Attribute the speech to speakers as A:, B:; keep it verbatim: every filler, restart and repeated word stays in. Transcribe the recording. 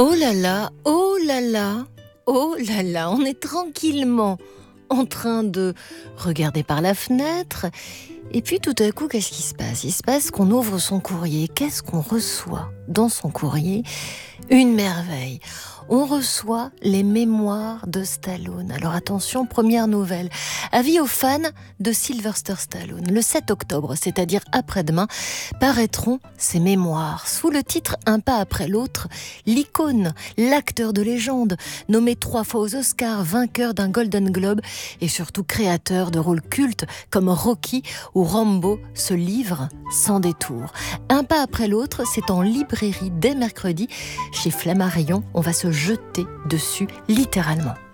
A: Oh là là, oh là là, oh là là, on est tranquillement en train de regarder par la fenêtre. Et puis tout à coup, qu'est-ce qui se passe ? Il se passe qu'on ouvre son courrier. Qu'est-ce qu'on reçoit dans son courrier ? Une merveille. On reçoit les mémoires de Stallone. Alors attention, première nouvelle. Avis aux fans de Sylvester Stallone. Le sept octobre, c'est-à-dire après-demain, paraîtront ses mémoires. Sous le titre « Un pas après l'autre », l'icône, l'acteur de légende, nommé trois fois aux Oscars, vainqueur d'un Golden Globe et surtout créateur de rôles cultes comme Rocky ou Rambo, se livre sans détour. Un pas après l'autre, c'est en librairie dès mercredi. Chez Flammarion, on va se jeter dessus littéralement.